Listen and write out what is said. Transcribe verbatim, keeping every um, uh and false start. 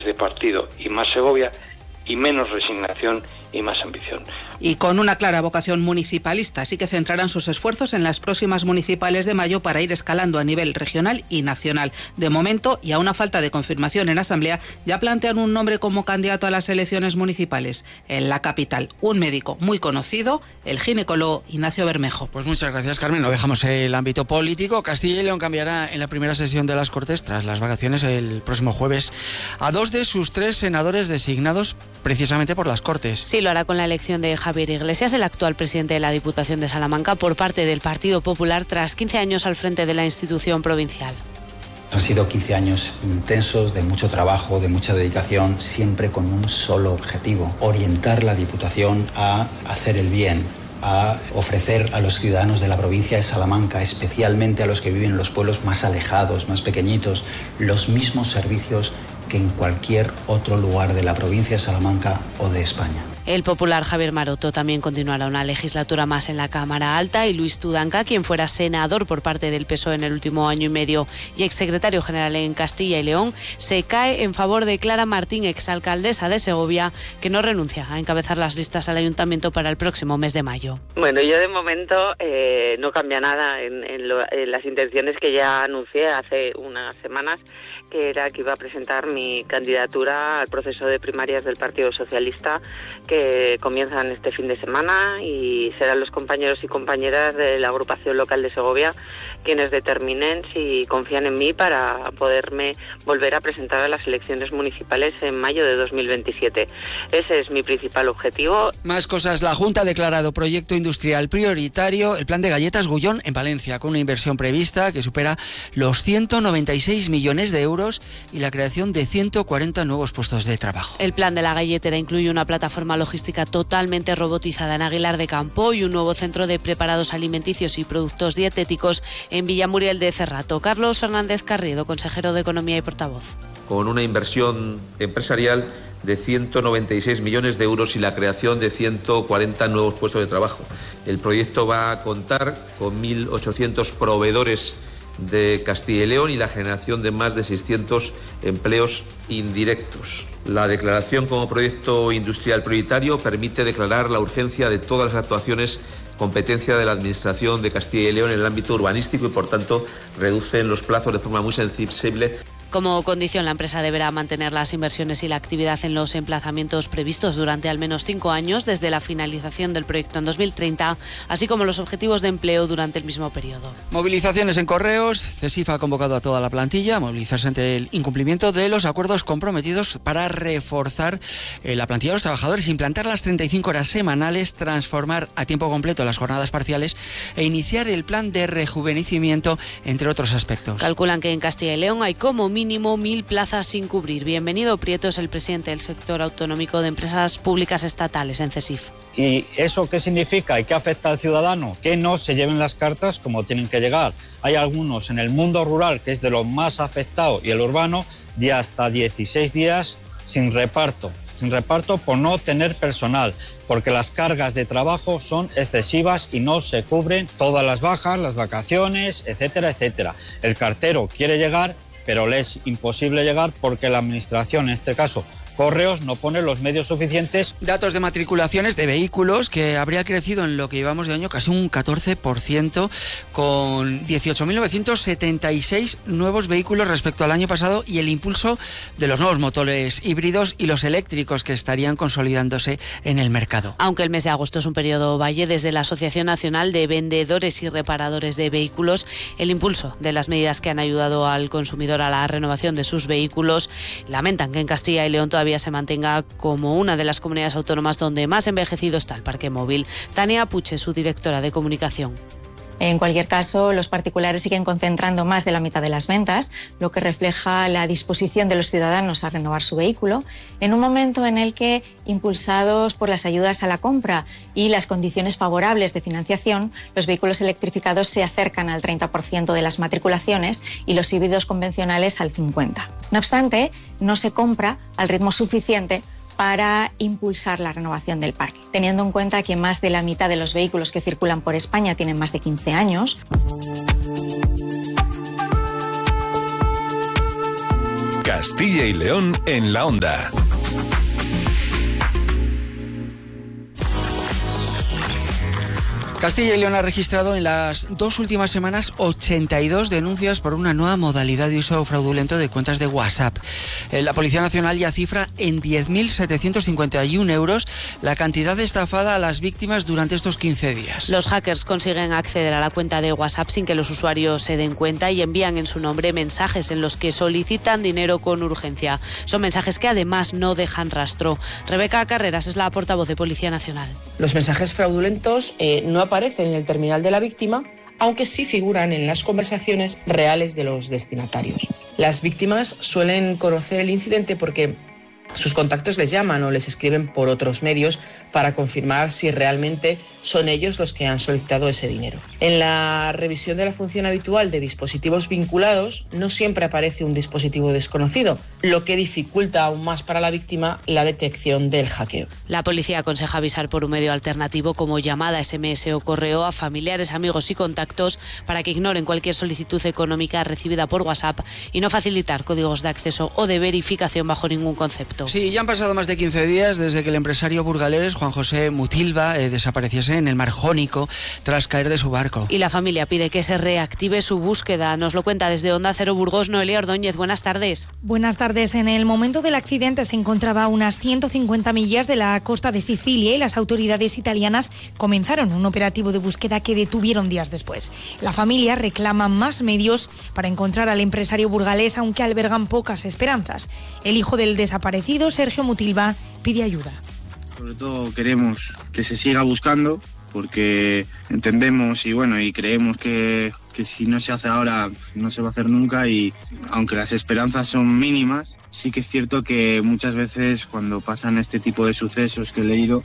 de partido y más Segovia, y menos resignación y más ambición. Y con una clara vocación municipalista, así que centrarán sus esfuerzos en las próximas municipales de mayo para ir escalando a nivel regional y nacional. De momento, y a una falta de confirmación en Asamblea, ya plantean un nombre como candidato a las elecciones municipales. En la capital, un médico muy conocido, el ginecólogo Ignacio Bermejo. Pues muchas gracias, Carmen. No dejamos el ámbito político. Castilla y León cambiará en la primera sesión de las Cortes, tras las vacaciones el próximo jueves, a dos de sus tres senadores designados precisamente por las Cortes. Sí, lo hará con la elección de Javier Iglesias, el actual presidente de la Diputación de Salamanca, por parte del Partido Popular, tras quince años al frente de la institución provincial. Han sido quince años intensos, de mucho trabajo, de mucha dedicación, siempre con un solo objetivo: orientar la Diputación a hacer el bien, a ofrecer a los ciudadanos de la provincia de Salamanca, especialmente a los que viven en los pueblos más alejados, más pequeñitos, los mismos servicios que en cualquier otro lugar de la provincia de Salamanca o de España. El popular Javier Maroto también continuará una legislatura más en la Cámara Alta, y Luis Tudanca, quien fuera senador por parte del P S O E en el último año y medio y exsecretario general en Castilla y León, se cae en favor de Clara Martín, exalcaldesa de Segovia, que no renuncia a encabezar las listas al ayuntamiento para el próximo mes de mayo. Bueno, yo de momento eh, no cambia nada en, en, lo, en las intenciones que ya anuncié hace unas semanas, que era que iba a presentar mi candidatura al proceso de primarias del Partido Socialista, que comienzan este fin de semana, y serán los compañeros y compañeras de la agrupación local de Segovia quienes determinen si confían en mí para poderme volver a presentar a las elecciones municipales en mayo de dos mil veintisiete. Ese es mi principal objetivo. Más cosas. La Junta ha declarado proyecto industrial prioritario el plan de Galletas Gullón en Palencia, con una inversión prevista que supera los ciento noventa y seis millones de euros y la creación de ciento cuarenta nuevos puestos de trabajo. El plan de la galletera incluye una plataforma logística totalmente robotizada en Aguilar de Campo y un nuevo centro de preparados alimenticios y productos dietéticos en Villamuriel de Cerrato. Carlos Fernández Carriedo, consejero de Economía y portavoz. Con una inversión empresarial de ciento noventa y seis millones de euros y la creación de ciento cuarenta nuevos puestos de trabajo. El proyecto va a contar con mil ochocientos proveedores de Castilla y León y la generación de más de seiscientos empleos indirectos. La declaración como proyecto industrial prioritario permite declarar la urgencia de todas las actuaciones competencia de la Administración de Castilla y León en el ámbito urbanístico y, por tanto, reducen los plazos de forma muy sensible. Como condición, la empresa deberá mantener las inversiones y la actividad en los emplazamientos previstos durante al menos cinco años desde la finalización del proyecto en dos mil treinta, así como los objetivos de empleo durante el mismo periodo. Movilizaciones en Correos. CESIF ha convocado a toda la plantilla a movilizarse ante el incumplimiento de los acuerdos comprometidos para reforzar eh, la plantilla de los trabajadores, implantar las treinta y cinco horas semanales, transformar a tiempo completo las jornadas parciales e iniciar el plan de rejuvenecimiento, entre otros aspectos. Calculan que en Castilla y León hay como mínimo mil plazas sin cubrir. Bienvenido Prieto es el presidente del sector autonómico de empresas públicas estatales en CESIF. ¿Y eso qué significa y qué afecta al ciudadano? Que no se lleven las cartas como tienen que llegar. Hay algunos en el mundo rural, que es de los más afectados, y el urbano, de hasta dieciséis días sin reparto. Sin reparto por no tener personal, porque las cargas de trabajo son excesivas y no se cubren todas las bajas, las vacaciones, etcétera, etcétera. El cartero quiere llegar, pero le es imposible llegar porque la administración, en este caso Correos, no pone los medios suficientes. Datos de matriculaciones de vehículos que habría crecido en lo que llevamos de año casi un catorce por ciento, con dieciocho mil novecientos setenta y seis nuevos vehículos respecto al año pasado, y el impulso de los nuevos motores híbridos y los eléctricos que estarían consolidándose en el mercado. Aunque el mes de agosto es un periodo valle, desde la Asociación Nacional de Vendedores y Reparadores de Vehículos, el impulso de las medidas que han ayudado al consumidor a la renovación de sus vehículos, lamentan que en Castilla y León todavía se mantenga como una de las comunidades autónomas donde más envejecido está el parque móvil. Tania Puche, su directora de comunicación. En cualquier caso, los particulares siguen concentrando más de la mitad de las ventas, lo que refleja la disposición de los ciudadanos a renovar su vehículo, en un momento en el que, impulsados por las ayudas a la compra y las condiciones favorables de financiación, los vehículos electrificados se acercan al treinta por ciento de las matriculaciones y los híbridos convencionales al cincuenta por ciento. No obstante, no se compra al ritmo suficiente para impulsar la renovación del parque, teniendo en cuenta que más de la mitad de los vehículos que circulan por España tienen más de quince años. Castilla y León en la Onda. Castilla y León ha registrado en las dos últimas semanas ochenta y dos denuncias por una nueva modalidad de uso fraudulento de cuentas de WhatsApp. La Policía Nacional ya cifra en diez mil setecientos cincuenta y uno euros la cantidad estafada a las víctimas durante estos quince días. Los hackers consiguen acceder a la cuenta de WhatsApp sin que los usuarios se den cuenta y envían en su nombre mensajes en los que solicitan dinero con urgencia. Son mensajes que además no dejan rastro. Rebeca Carreras es la portavoz de Policía Nacional. Los mensajes fraudulentos eh, no aparecen en el terminal de la víctima, aunque sí figuran en las conversaciones reales de los destinatarios. Las víctimas suelen conocer el incidente porque sus contactos les llaman o les escriben por otros medios para confirmar si realmente son ellos los que han solicitado ese dinero. En la revisión de la función habitual de dispositivos vinculados, no siempre aparece un dispositivo desconocido, lo que dificulta aún más para la víctima la detección del hackeo. La policía aconseja avisar por un medio alternativo como llamada, ese eme ese o correo a familiares, amigos y contactos para que ignoren cualquier solicitud económica recibida por WhatsApp y no facilitar códigos de acceso o de verificación bajo ningún concepto. Sí, ya han pasado más de quince días desde que el empresario burgalés Juan José Mutilva eh, desapareciese en el mar Jónico tras caer de su barco. Y la familia pide que se reactive su búsqueda. Nos lo cuenta desde Onda Cero Burgos, Noelia Ordóñez. Buenas tardes. Buenas tardes. En el momento del accidente se encontraba a unas ciento cincuenta millas de la costa de Sicilia y las autoridades italianas comenzaron un operativo de búsqueda que detuvieron días después. La familia reclama más medios para encontrar al empresario burgalés, aunque albergan pocas esperanzas. El hijo del desaparecido, Sergio Mutilva, pide ayuda. Sobre todo queremos que se siga buscando porque entendemos y bueno y creemos que, que si no se hace ahora no se va a hacer nunca, y aunque las esperanzas son mínimas, sí que es cierto que muchas veces cuando pasan este tipo de sucesos que he leído